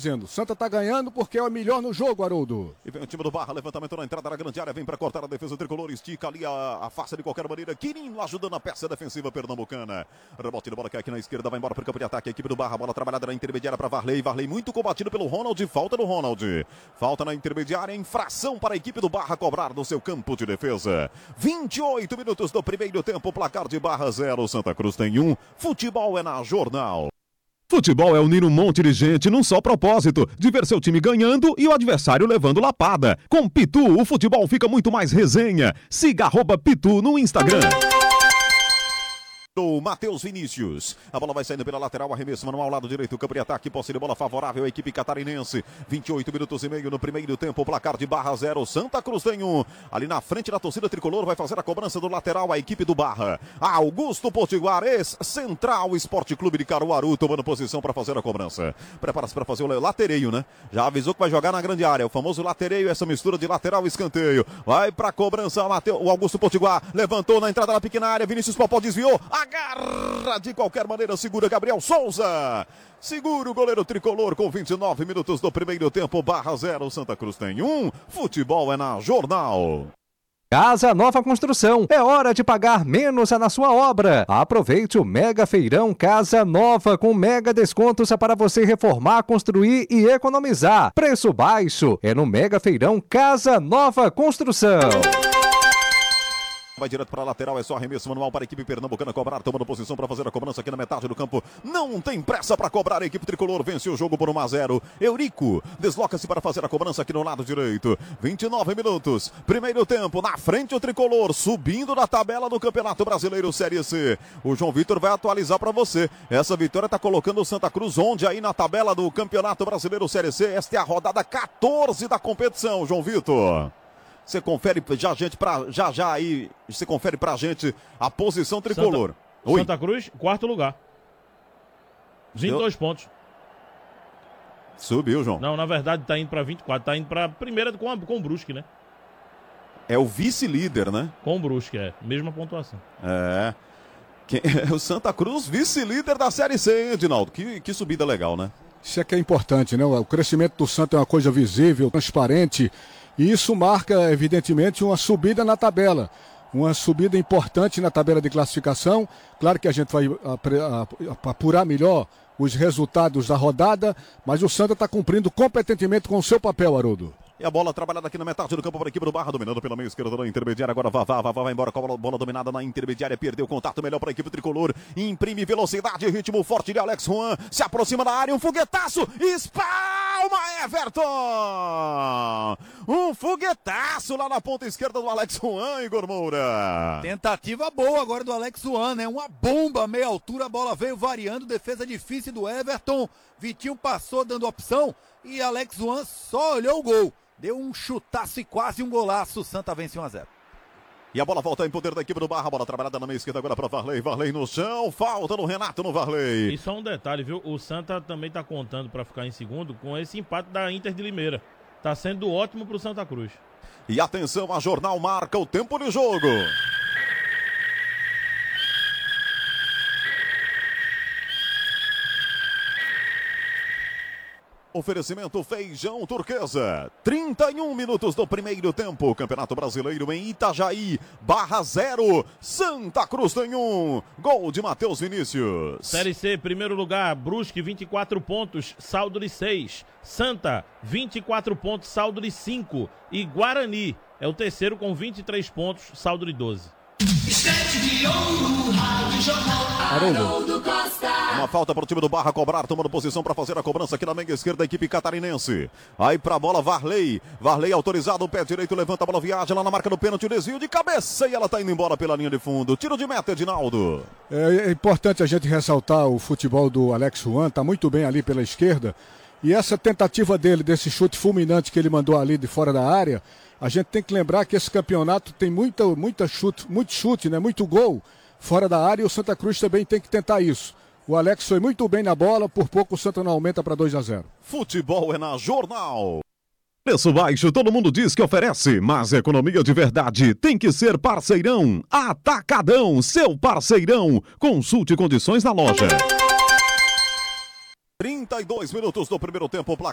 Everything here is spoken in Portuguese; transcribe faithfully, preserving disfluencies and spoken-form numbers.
dizendo. Santa tá ganhando porque é o melhor no jogo, Haroldo. E vem o time do Barra, levantamento na entrada da grande área, vem para cortar a defesa tricolor, estica ali a, a face de qualquer maneira. Quirino ajudando a peça defensiva pernambucana. Rebote de bola que aqui na esquerda, vai embora para o campo de ataque. A equipe do Barra, bola trabalhada na intermediária para Varley. Varley muito combatido pelo Ronald, falta do Ronald. Falta na intermediária, infração para a equipe do Barra cobrar no seu campo de defesa. vinte e oito minutos do primeiro tempo, placar de Barra zero, Santa Cruz tem um. Futebol é na Jornal. Futebol é unir um monte de gente num só propósito, de ver seu time ganhando e o adversário levando lapada. Com Pitu, o futebol fica muito mais resenha. Siga arroba Pitu no Instagram. O Matheus Vinícius, a bola vai saindo pela lateral, arremesso manual, lado direito, campo de ataque, posse de bola favorável à equipe catarinense. vinte e oito minutos e meio no primeiro tempo, placar de Barra zero, Santa Cruz tem um. Ali na frente da torcida tricolor vai fazer a cobrança do lateral a equipe do Barra. Augusto Potiguar, ex-Central Esporte Clube de Caruaru, tomando posição para fazer a cobrança. Prepara-se para fazer o latereio, né? Já avisou que vai jogar na grande área, o famoso latereio, essa mistura de lateral e escanteio. Vai para a cobrança, Mateu, o Augusto Potiguar levantou na entrada da pequena área, Vinícius Popó desviou, agarra de qualquer maneira, segura Gabriel Souza. Segura o goleiro tricolor com vinte e nove minutos do primeiro tempo. Barra zero, Santa Cruz tem um. Futebol é na Jornal. Casa Nova Construção. É hora de pagar menos na sua obra. Aproveite o Mega Feirão Casa Nova com mega descontos para você reformar, construir e economizar. Preço baixo é no Mega Feirão Casa Nova Construção. Vai direto para a lateral, é só arremesso manual para a equipe pernambucana cobrar, tomando posição para fazer a cobrança aqui na metade do campo. Não tem pressa para cobrar, a equipe tricolor vence o jogo por um a zero. Eurico desloca-se para fazer a cobrança aqui no lado direito. vinte e nove minutos, primeiro tempo, na frente o tricolor, subindo na tabela do Campeonato Brasileiro Série C. O João Vitor vai atualizar para você. Essa vitória está colocando o Santa Cruz onde aí na tabela do Campeonato Brasileiro Série C. Esta é a rodada quatorze da competição, João Vitor. Você confere já, gente, pra, já já aí, você confere pra gente a posição tricolor. Santa, Oi. Santa Cruz, quarto lugar. vinte e dois Eu... pontos. Subiu, João. Não, na verdade tá indo pra vinte e quatro, tá indo pra primeira com, a, com o Brusque, né? É o vice-líder, né? Com o Brusque, é. Mesma pontuação. É. Quem... O Santa Cruz, vice-líder da Série C, hein, Edinaldo? Que, que subida legal, né? Isso é que é importante, né? O crescimento do Santa é uma coisa visível, transparente. E isso marca, evidentemente, uma subida na tabela. Uma subida importante na tabela de classificação. Claro que a gente vai apurar melhor os resultados da rodada, mas o Santa está cumprindo competentemente com o seu papel, Haroldo. E a bola trabalhada aqui na metade do campo para a equipe do Barra, dominando pela meia esquerda da intermediária. Agora Vavá, Vavá vai embora com a bola, bola dominada na intermediária. Perdeu o contato melhor para a equipe tricolor. Imprime velocidade, ritmo forte de Alex Juan. Se aproxima da área, um foguetaço. Espalma Everton! Um foguetaço lá na ponta esquerda do Alex Juan, Igor Moura. Tentativa boa agora do Alex Juan, né? Uma bomba, meia altura, a bola veio variando. Defesa difícil do Everton. Vitinho passou dando opção e Alex Juan só olhou o gol. Deu um chutaço e quase um golaço. O Santa vence um a zero. E a bola volta em poder da equipe do Barra. Bola trabalhada na meia esquerda agora para Varley. Varley no chão. Falta no Renato no Varley. E só um detalhe, viu? O Santa também tá contando para ficar em segundo com esse empate da Inter de Limeira. Tá sendo ótimo pro Santa Cruz. E atenção, a Jornal marca o tempo de jogo. Oferecimento Feijão Turquesa. trinta e um minutos do primeiro tempo. Campeonato Brasileiro em Itajaí. Barra zero. Santa Cruz tem um. Gol de Matheus Vinícius. Série C, primeiro lugar. Brusque, vinte e quatro pontos. Saldo de seis. Santa, vinte e quatro pontos. Saldo de cinco. E Guarani é o terceiro com vinte e três pontos. Saldo de doze. Haroldo Costa. Uma falta para o time do Barra cobrar, tomando posição para fazer a cobrança aqui na meia esquerda da equipe catarinense. Aí para a bola Varley. Varley autorizado, o pé direito levanta a bola, viaja lá na marca do pênalti, o desvio de cabeça e ela está indo embora pela linha de fundo. Tiro de meta, Edinaldo. É, é importante a gente ressaltar o futebol do Alex Juan, tá muito bem ali pela esquerda. E essa tentativa dele, desse chute fulminante que ele mandou ali de fora da área, a gente tem que lembrar que esse campeonato tem muita, muita chute, muito chute, né? Muito gol fora da área e o Santa Cruz também tem que tentar isso. O Alex foi muito bem na bola, por pouco o Santa não aumenta para dois a zero. Futebol é na Jornal. Preço baixo, todo mundo diz que oferece, mas economia de verdade tem que ser Parceirão. Atacadão, seu parceirão. Consulte condições na loja. trinta e dois minutos do primeiro tempo, placar.